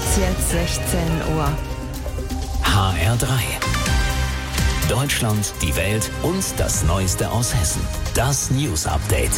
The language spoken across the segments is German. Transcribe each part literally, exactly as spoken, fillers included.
kurz, jetzt sechzehn Uhr. H R drei. Deutschland, die Welt und das Neueste aus Hessen. Das News Update.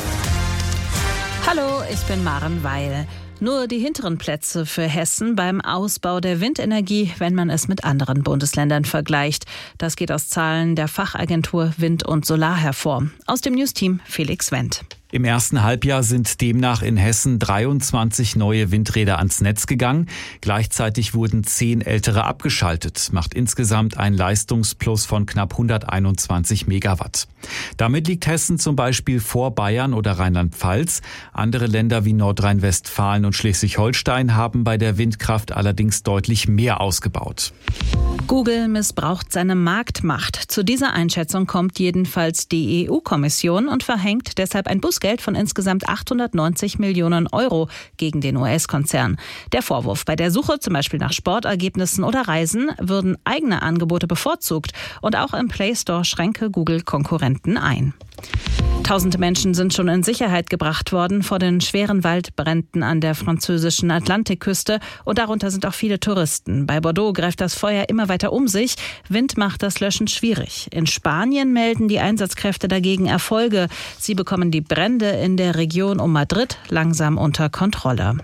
Hallo, ich bin Maren Weil. Nur die hinteren Plätze für Hessen beim Ausbau der Windenergie, wenn man es mit anderen Bundesländern vergleicht. Das geht aus Zahlen der Fachagentur Wind und Solar hervor. Aus dem Newsteam Felix Wendt. Im ersten Halbjahr sind demnach in Hessen dreiundzwanzig neue Windräder ans Netz gegangen. Gleichzeitig wurden zehn ältere abgeschaltet, macht insgesamt ein Leistungsplus von knapp hunderteinundzwanzig Megawatt. Damit liegt Hessen zum Beispiel vor Bayern oder Rheinland-Pfalz. Andere Länder wie Nordrhein-Westfalen und Schleswig-Holstein haben bei der Windkraft allerdings deutlich mehr ausgebaut. Google missbraucht seine Marktmacht. Zu dieser Einschätzung kommt jedenfalls die E U-Kommission und verhängt deshalb ein Bußgeld von insgesamt achthundertneunzig Millionen Euro gegen den U S-Konzern. Der Vorwurf: Bei der Suche zum Beispiel nach Sportergebnissen oder Reisen würden eigene Angebote bevorzugt und auch im Play Store schränke Google Konkurrenten ein. Tausende Menschen sind schon in Sicherheit gebracht worden vor den schweren Waldbränden an der französischen Atlantikküste und darunter sind auch viele Touristen. Bei Bordeaux greift das Feuer immer weiter um sich. Wind macht das Löschen schwierig. In Spanien melden die Einsatzkräfte dagegen Erfolge. Sie bekommen die Brände in der Region um Madrid langsam unter Kontrolle.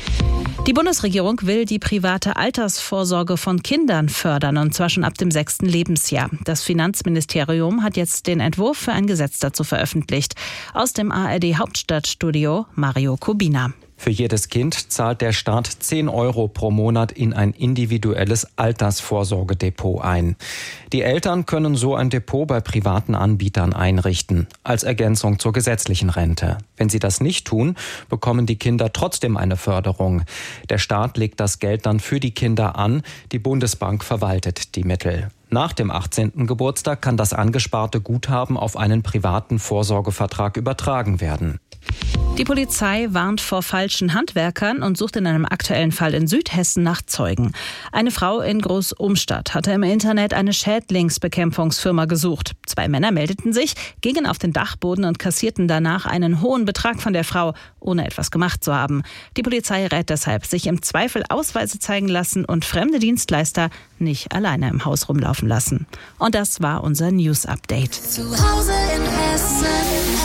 Die Bundesregierung will die private Altersvorsorge von Kindern fördern, und zwar schon ab dem sechsten Lebensjahr. Das Finanzministerium hat jetzt den Entwurf für ein Gesetz dazu veröffentlicht. Aus dem A R D-Hauptstadtstudio Mario Kubina. Für jedes Kind zahlt der Staat zehn Euro pro Monat in ein individuelles Altersvorsorgedepot ein. Die Eltern können so ein Depot bei privaten Anbietern einrichten, als Ergänzung zur gesetzlichen Rente. Wenn sie das nicht tun, bekommen die Kinder trotzdem eine Förderung. Der Staat legt das Geld dann für die Kinder an, die Bundesbank verwaltet die Mittel. Nach dem achtzehnten Geburtstag kann das angesparte Guthaben auf einen privaten Vorsorgevertrag übertragen werden. Die Polizei warnt vor falschen Handwerkern und sucht in einem aktuellen Fall in Südhessen nach Zeugen. Eine Frau in Groß-Umstadt hatte im Internet eine Schädlingsbekämpfungsfirma gesucht. Zwei Männer meldeten sich, gingen auf den Dachboden und kassierten danach einen hohen Betrag von der Frau, ohne etwas gemacht zu haben. Die Polizei rät deshalb, sich im Zweifel Ausweise zeigen lassen und fremde Dienstleister nicht alleine im Haus rumlaufen lassen. Und das war unser News-Update. Zu Hause in Hessen.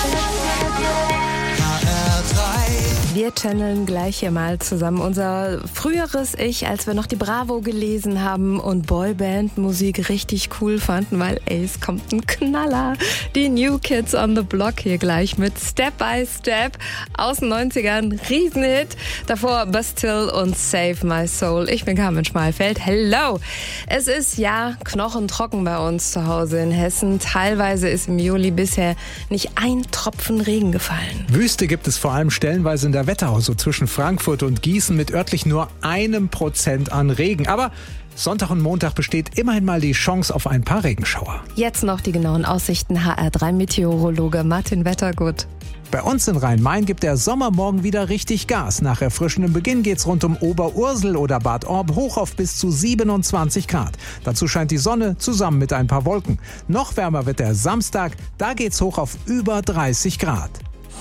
Wir channeln gleich hier mal zusammen unser früheres Ich, als wir noch die Bravo gelesen haben und Boyband-Musik richtig cool fanden, weil ey, es kommt ein Knaller. Die New Kids on the Block hier gleich mit Step by Step aus den neunzigern. Riesenhit. Davor Bastille und Save My Soul. Ich bin Carmen Schmalfeld. Hello! Es ist ja knochentrocken bei uns zu Hause in Hessen. Teilweise ist im Juli bisher nicht ein Tropfen Regen gefallen. Wüste gibt es vor allem stellenweise in der Wetterau, so zwischen Frankfurt und Gießen mit örtlich nur einem Prozent an Regen. Aber Sonntag und Montag besteht immerhin mal die Chance auf ein paar Regenschauer. Jetzt noch die genauen Aussichten. H R drei Meteorologe Martin Wettergut. Bei uns in Rhein-Main gibt der Sommer morgen wieder richtig Gas. Nach erfrischendem Beginn geht's rund um Oberursel oder Bad Orb hoch auf bis zu siebenundzwanzig Grad. Dazu scheint die Sonne zusammen mit ein paar Wolken. Noch wärmer wird der Samstag, da geht's hoch auf über dreißig Grad.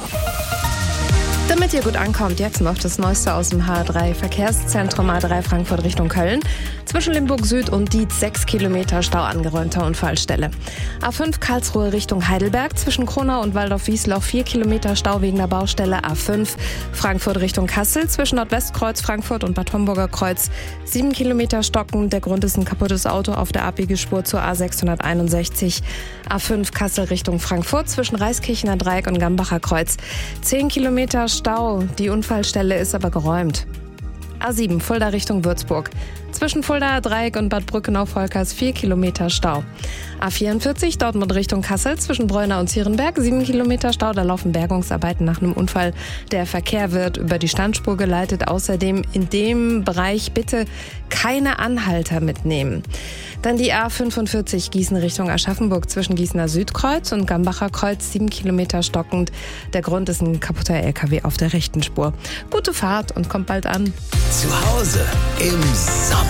Damit ihr gut ankommt, jetzt noch das Neueste aus dem H drei Verkehrszentrum A drei Frankfurt Richtung Köln. Zwischen Limburg Süd und Dietz sechs Kilometer Stau, angeräumter Unfallstelle. A fünf Karlsruhe Richtung Heidelberg, zwischen Kronau und Waldorf-Wiesloch vier Kilometer Stau wegen der Baustelle. A fünf Frankfurt Richtung Kassel, zwischen Nordwestkreuz Frankfurt und Bad Homburger Kreuz sieben Kilometer stocken. Der Grund ist ein kaputtes Auto auf der Abbiegespur zur A sechshunderteinundsechzig. A fünf Kassel Richtung Frankfurt, zwischen Reiskirchener Dreieck und Gambacher Kreuz zehn Kilometer Stau. Die Unfallstelle ist aber geräumt. A sieben Fulda Richtung Würzburg. Zwischen Fuldaer Dreieck und Bad Brückenau-Volkers vier Kilometer Stau. A vierundvierzig Dortmund Richtung Kassel, zwischen Bräuna und Zierenberg sieben Kilometer Stau. Da laufen Bergungsarbeiten nach einem Unfall. Der Verkehr wird über die Standspur geleitet. Außerdem in dem Bereich bitte keine Anhalter mitnehmen. Dann die A fünfundvierzig Gießen Richtung Aschaffenburg, zwischen Gießener Südkreuz und Gambacher Kreuz sieben Kilometer stockend. Der Grund ist ein kaputter L K W auf der rechten Spur. Gute Fahrt und kommt bald an. Zu Hause im Sommer.